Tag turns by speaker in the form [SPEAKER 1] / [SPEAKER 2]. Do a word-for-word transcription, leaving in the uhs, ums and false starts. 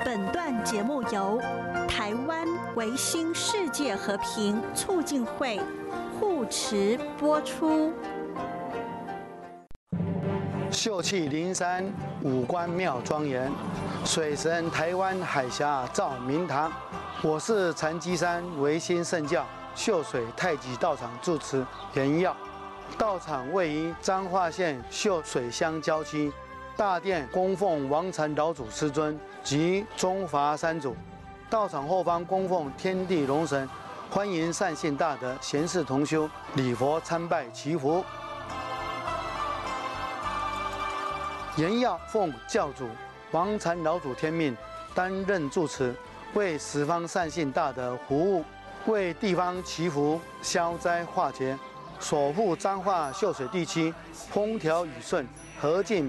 [SPEAKER 1] 本段节目由台湾维新世界和平促进会护持播出。
[SPEAKER 2] 秀气灵山，五官妙庄严，水神台湾海峡照明堂。我是禅机山维新圣教秀水太极道场住持袁耀，道场位于彰化县秀水乡郊区，大殿供奉王禅老祖师尊及中华三祖，道场后方供奉天地龙神，欢迎善信大德贤士同修礼佛参拜祈福。严耀奉教主王禅老祖天命，担任住持，为十方善信大德服务，为地方祈福消灾化劫，守护彰化秀水地区风调雨顺，和敬